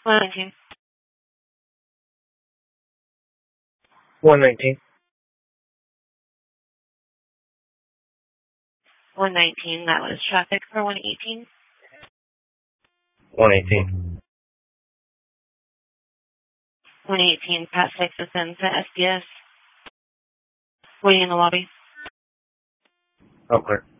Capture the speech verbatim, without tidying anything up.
one nineteen. one nineteen. one nineteen, that was traffic for one eighteen. one eighteen. one eighteen, past six is in to S B S. Waiting in the lobby. Okay.